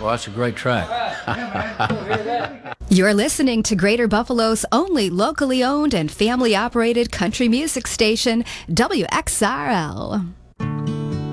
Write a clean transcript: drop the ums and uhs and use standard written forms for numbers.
Well, that's a great track. You're listening to Greater Buffalo's only locally owned and family-operated country music station, WXRL.